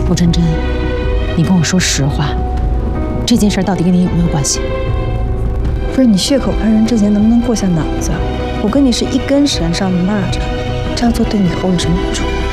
陆真真，你跟我说实话，这件事到底跟你有没有关系？ 不是你血口喷人之前能不能过下脑子？我跟你是一根绳上的蚂蚱，这样做对你以后有什么好处？